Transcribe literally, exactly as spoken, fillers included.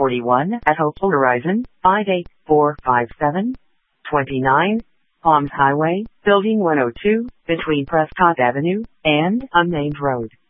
forty-one at Hopeful Horizon, five eight four five seven, twenty-nine, Palms Highway, Building one oh two, between Prescott Avenue and Unnamed Road.